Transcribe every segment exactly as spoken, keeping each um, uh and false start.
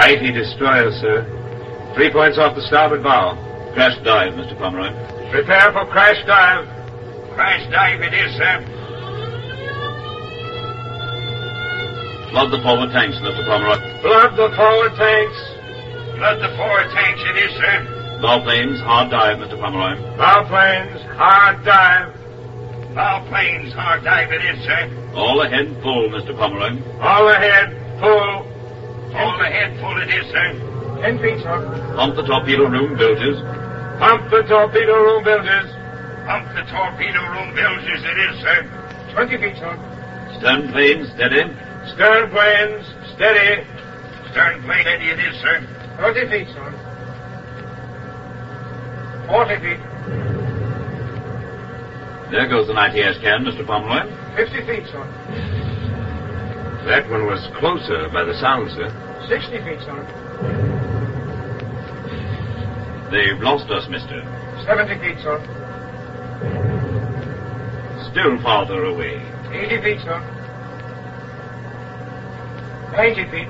Mighty destroyer, sir. Three points off the starboard bow. Crash dive, Mister Pomeroy. Prepare for crash dive. Crash dive it is, sir. Flood the forward tanks, Mister Pomeroy. Flood the forward tanks. Flood the forward tanks it is, sir. Bow planes, hard dive, Mister Pomeroy. Bow planes, hard dive. Bow planes, hard dive it is, sir. All ahead full, Mister Pomeroy. All ahead, full. All ahead full it is, sir. Ten feet, sir. Pump the torpedo room bilges. Pump the torpedo room bilges. Pump the torpedo room bilges it is, sir. Twenty feet, sir. Stern planes, steady. Stern planes, steady. Stern plane steady it is, sir. Thirty feet, sir. Forty feet. There goes the ninety air scan, Mister Pomeroy. Fifty feet, sir. That one was closer by the sound, sir. Sixty feet, sir. They've lost us, mister. Seventy feet, sir. Still farther away. Eighty feet, sir. Ninety feet.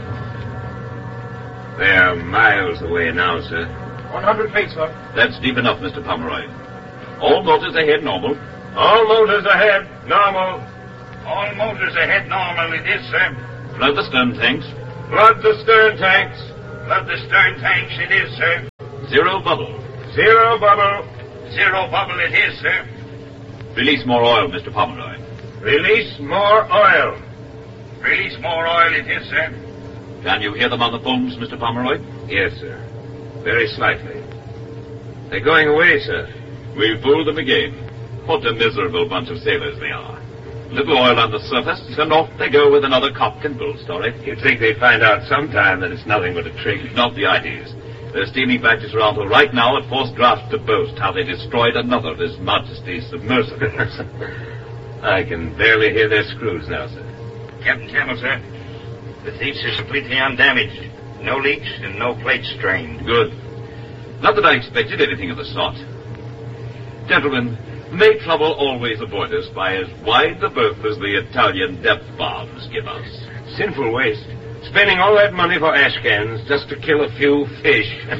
They're miles away now, sir. One hundred feet, sir. That's deep enough, Mister Pomeroy. All motors ahead normal. All motors ahead normal. All motors ahead normal it is, sir. Flood the stern tanks. Flood the stern tanks. Flood the stern tanks it is, sir. Zero bubble. Zero bubble. Zero bubble it is, sir. Release more oil, Mister Pomeroy. Release more oil. Release more oil it is, sir. Can you hear them on the phones, Mister Pomeroy? Yes, sir. Very slightly. They're going away, sir. We've fooled them again. What a miserable bunch of sailors they are. Little oil on the surface, and off they go with another cock and bull story. You'd think they'd find out sometime that it's nothing but a trick. Not the ideas. They're steaming back to Toronto right now at forced draft to boast how they destroyed another of His Majesty's submersibles. I can barely hear their screws now, sir. Captain Campbell, sir. The Thief's is completely undamaged. No leaks and no plates strained. Good. Not that I expected anything of the sort. Gentlemen, may trouble always avoid us by as wide a berth as the Italian depth bombs give us. Sinful waste. Spending all that money for ash cans just to kill a few fish. Good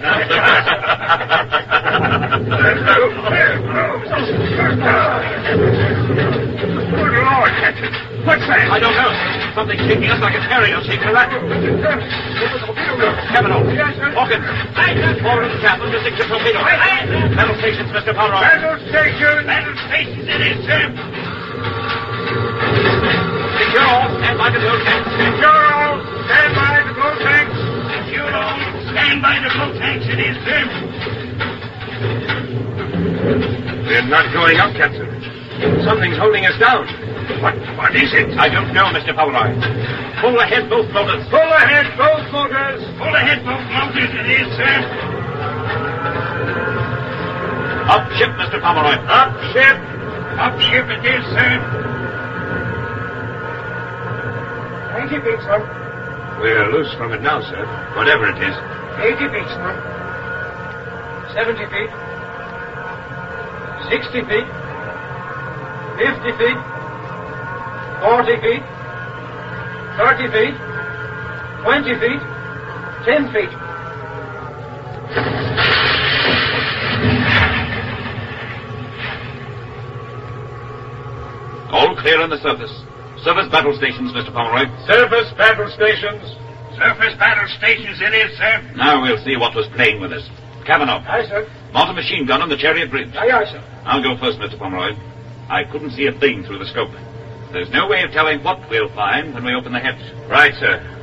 Lord, Captain. What's that? I don't know. Something's shaking us like a carrier shaking a rat. Captain, Hawkins. Forward the cabin to six the torpedo. Battle stations, Mister Pomeroy. Battle stations. Battle stations it is, sir. Secure all. Stand by the blow tanks. Secure all. Stand by the blow tanks. Secure all. Stand by the blow tanks it is, sir. We're not going up, Captain. Something's holding us down. What? What is it? I don't know, Mister Pomeroy. Pull ahead both motors. Pull ahead both motors. Pull ahead both motors it is, sir. Up ship, Mister Pomeroy. Up ship. Up ship it is, sir. Ninety feet, sir. We're loose from it now, sir. Whatever it is. Eighty feet, sir. Seventy feet. Sixty feet. Fifty feet. Forty feet. Thirty feet. Twenty feet. Ten feet. All clear on the surface. Surface battle stations, Mister Pomeroy. Surface battle stations. Surface battle stations it is, sir. Now we'll see what was playing with us. Kavanaugh. Aye, sir. Mount a machine gun on the Chariot Bridge. Aye, aye, sir. I'll go first, Mister Pomeroy. I couldn't see a thing through the scope. There's no way of telling what we'll find when we open the hatch. Right, sir.